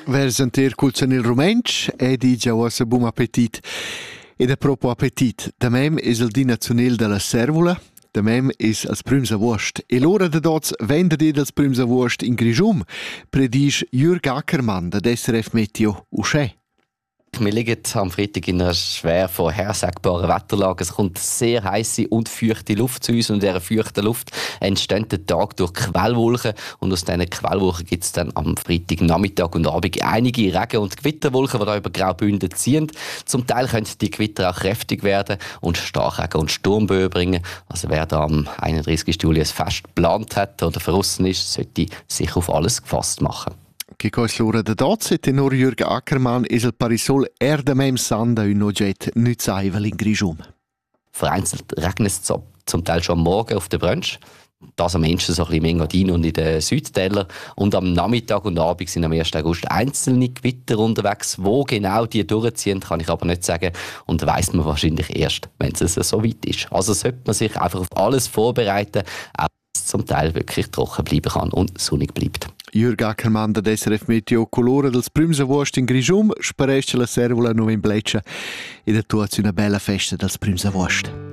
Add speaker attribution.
Speaker 1: Versentir culzen il rumensch e dice a buon appetit. Ed a proprio appetit, da mem is il di nazionale della servola, da mem is als prüms a wurst. E l'ora de dots venderdi als prüms a wurst in Grischum, predisch Jürg Ackermann, der SRF Meteo Usche.
Speaker 2: Wir liegen am Freitag in einer schwer vorhersagbaren Wetterlage. Es kommt sehr heisse und feuchte Luft zu uns und in dieser feuchten Luft entstehen der Tag durch Quellwolken und aus diesen Quellwolken gibt es dann am Freitag Nachmittag und Abend einige Regen- und Gewitterwolken, die da über Graubünden ziehen. Zum Teil können die Gewitter auch kräftig werden und Starkregen und Sturmböen bringen. Also wer da am 31. Juli ein Fest geplant hat oder verrissen ist, sollte sich auf alles gefasst machen.
Speaker 1: Che cosa l'ora da dots e tenor Jürg Ackermann is il parisol da mem sanda un ogget nützaivel in Grischum.
Speaker 2: Vereinzelt regnet es zum Teil schon am Morgen auf der Brunch. Das am Ende so ein bisschen im Engadin und in den Südtälern. Und am Nachmittag und Abend sind am 1. August einzelne Gewitter unterwegs. Wo genau die durchziehen, kann ich aber nicht sagen. Und weiss man wahrscheinlich erst, wenn es so weit ist. Also sollte man sich einfach auf alles vorbereiten, auch wenn es zum Teil wirklich trocken bleiben kann und sonnig bleibt.
Speaker 1: Jürg Ackermann, der SRF Meteo Colore dels Prüms Wurst in Grischum, sparesce la servola non in bleccia e da tuazi una bella festa dels Prüms Wurst.